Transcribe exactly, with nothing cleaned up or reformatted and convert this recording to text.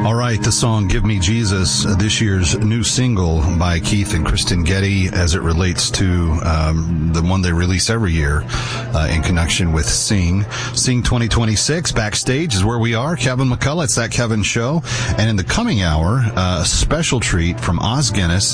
All right, the song Give Me Jesus, uh, this year's new single by Keith and Kristen Getty as it relates to um, the one they release every year uh, in connection with Sing. Sing twenty twenty-six, backstage is where we are. Kevin McCullough, it's That Kevin Show. And in the coming hour, uh, a special treat from Os Guinness.